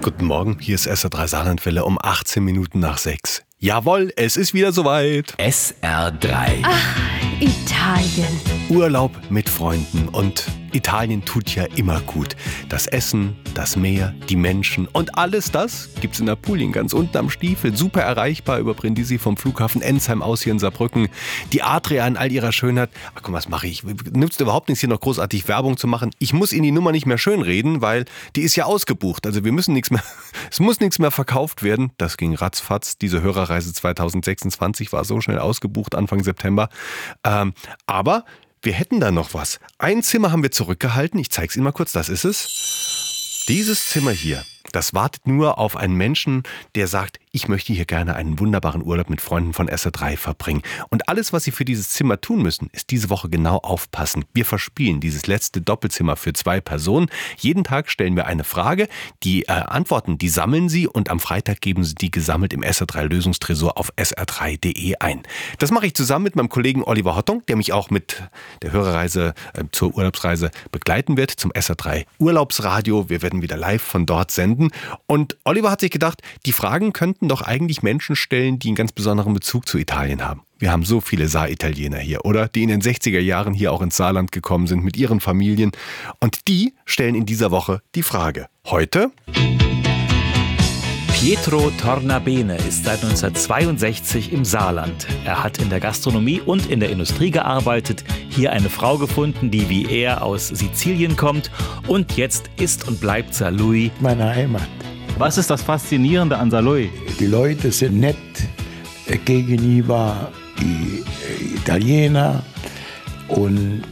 Guten Morgen, hier ist SR3 Saarlandwelle um 18 Minuten nach 6. Jawohl, es ist wieder soweit. SR3. Ach, Italien. Urlaub mit Freunden und Italien tut ja immer gut. Das Essen, das Meer, die Menschen und alles das gibt's in Apulien, ganz unten am Stiefel. Super erreichbar über Brindisi vom Flughafen Ensheim aus hier in Saarbrücken. Die Adria in all ihrer Schönheit. Ach komm, was mache ich? Nützt überhaupt nichts, hier noch großartig Werbung zu machen. Ich muss Ihnen die Nummer nicht mehr schönreden, weil die ist ja ausgebucht. Also wir müssen nichts mehr, es muss nichts mehr verkauft werden. Das ging ratzfatz. Diese Hörerreise 2026 war so schnell ausgebucht, Anfang September. Aber wir hätten da noch was. Ein Zimmer haben wir zurückgehalten. Ich zeige es Ihnen mal kurz. Das ist es. Dieses Zimmer hier, das wartet nur auf einen Menschen, der sagt, ich möchte hier gerne einen wunderbaren Urlaub mit Freunden von SR3 verbringen. Und alles, was Sie für dieses Zimmer tun müssen, ist diese Woche genau aufpassen. Wir verspielen dieses letzte Doppelzimmer für 2 Personen. Jeden Tag stellen wir eine Frage. Die Antworten, die sammeln Sie und am Freitag geben Sie die gesammelt im SR3 Lösungstresor auf sr3.de ein. Das mache ich zusammen mit meinem Kollegen Oliver Hottung, der mich auch mit der Hörerreise zur Urlaubsreise begleiten wird zum SR3 Urlaubsradio. Wir werden wieder live von dort senden. Und Oliver hat sich gedacht, die Fragen könnten doch eigentlich Menschen stellen, die einen ganz besonderen Bezug zu Italien haben. Wir haben so viele Saaritaliener hier, oder? Die in den 60er Jahren hier auch ins Saarland gekommen sind mit ihren Familien. Und die stellen in dieser Woche die Frage. Heute? Pietro Tornabene ist seit 1962 im Saarland. Er hat in der Gastronomie und in der Industrie gearbeitet, hier eine Frau gefunden, die wie er aus Sizilien kommt und jetzt ist und bleibt Saarlouis meine Heimat. Was ist das Faszinierende an Saarlouis? Die Leute sind nett gegenüber die Italiener und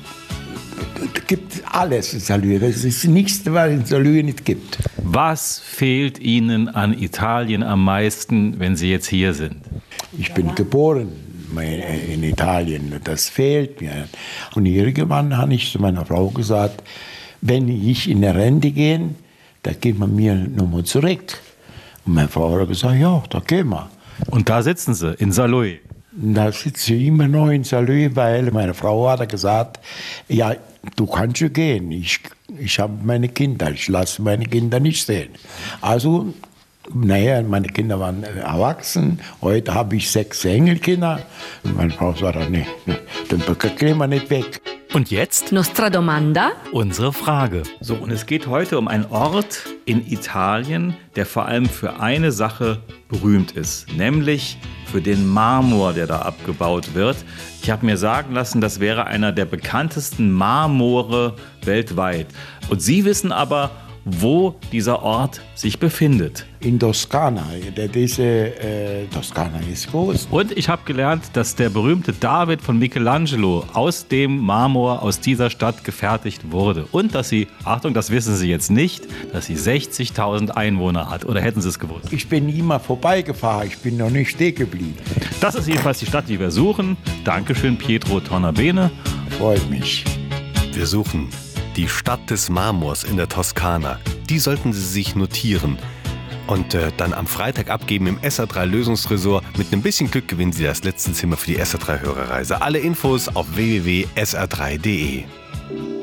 es gibt alles in Saarlouis. Das ist nichts, was es in Saarlouis nicht gibt. Was fehlt Ihnen an Italien am meisten, wenn Sie jetzt hier sind? Ich bin geboren in Italien, das fehlt mir. Und irgendwann habe ich zu meiner Frau gesagt, wenn ich in die Rente gehe, dann gehen wir mir nochmal zurück. Und meine Frau hat gesagt, ja, da gehen wir. Und da sitzen Sie, in Saarlouis? Da sitze ich immer noch in Saarlouis, weil meine Frau hat gesagt, ja, du kannst ja gehen. Ich habe meine Kinder, ich lasse meine Kinder nicht sehen. Also, naja, meine Kinder waren erwachsen. Heute habe ich 6 Enkelkinder. Und meine Frau sagt, nee, dann gehen wir nicht weg. Und jetzt? Nostra domanda? Unsere Frage. So, und es geht heute um einen Ort in Italien, der vor allem für eine Sache berühmt ist, nämlich für den Marmor, der da abgebaut wird. Ich habe mir sagen lassen, das wäre einer der bekanntesten Marmore weltweit. Und Sie wissen aber, wo dieser Ort sich befindet. In Toskana. Toskana ist groß. Und ich habe gelernt, dass der berühmte David von Michelangelo aus dem Marmor aus dieser Stadt gefertigt wurde. Und dass sie, Achtung, das wissen Sie jetzt nicht, dass sie 60.000 Einwohner hat. Oder hätten Sie es gewusst? Ich bin immer vorbeigefahren, ich bin noch nicht stehen geblieben. Das ist jedenfalls die Stadt, die wir suchen. Dankeschön, Pietro Tornabene. Freut mich. Wir suchen die Stadt des Marmors in der Toskana. Die sollten Sie sich notieren. Und dann am Freitag abgeben im SR3 Lösungstresor. Mit einem bisschen Glück gewinnen Sie das letzte Zimmer für die SR3 Hörerreise. Alle Infos auf www.sr3.de.